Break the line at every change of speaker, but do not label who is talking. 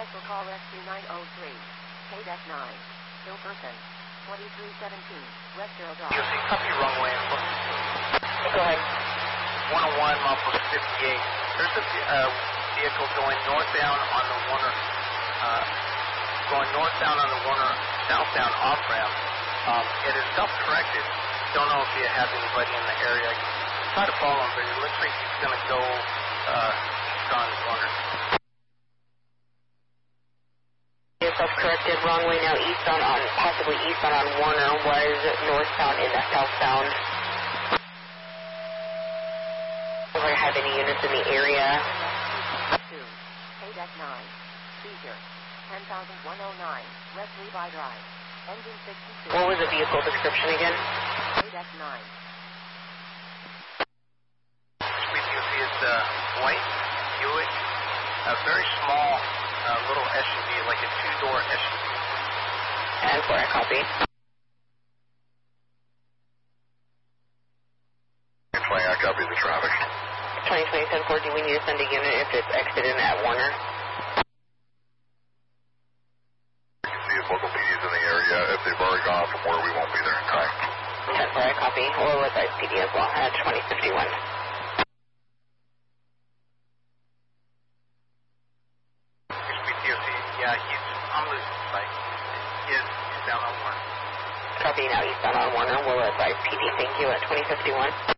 Also call Rescue 903. KDEC 9. Still person. 2317. Westboro Drive.
You'll see copy runway.
Go ahead.
101, milepost 58. There's a vehicle going northbound on the Warner, southbound off-ramp. It is self-corrected. Don't know if you have anybody in the area. Try to follow him, but it looks like he's going to go east on Warner.
Self-corrected, wrong way now, possibly eastbound on Warner, was northbound in the southbound. Do I have any units in the area?
2. KDEC 9. Seizure. 10,109. West Levi Drive. Engine 62.
What was the vehicle description again?
KDEC 9.
Sweet, you'll see it's white Buick, a very small little SUV, like a two-door SUV.
And for a copy.
20, I copy the traffic.
2020-10-4, do we need to send a unit if it's exited at Warner?
You can see if local PD's in the area. If they've already gone from where we won't be there in time.
10 for a copy, or with SPD as well at 2051.
Yeah, he's on the site. He's down on Warner.
Copy now, eastbound on Warner, we'll advise PD, thank you, at 2051.